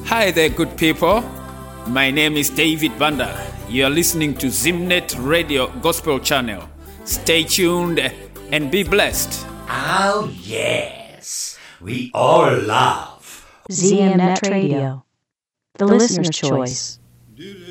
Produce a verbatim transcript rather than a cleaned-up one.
Hi there, good people. My name is David Banda. You are listening to Zimnet Radio Gospel Channel. Stay tuned and be blessed. Oh, yes. We all love Zimnet Radio, the listener's choice.